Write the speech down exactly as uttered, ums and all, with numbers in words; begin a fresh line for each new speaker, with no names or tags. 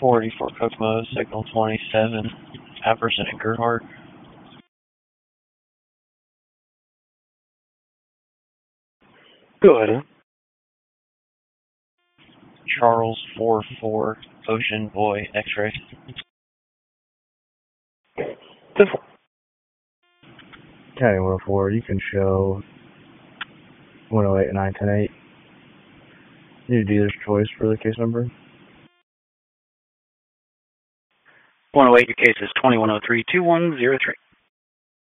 forty for Kokomo, signal twenty-seven, Apperson and Gerhardt.
Go ahead.
Charles four four, Ocean Boy, X-ray.
County one oh four, you can show one oh eight and nine ten eight. Need a dealer's choice for the case number.
one oh eight, your case is twenty-one oh three, two one zero three.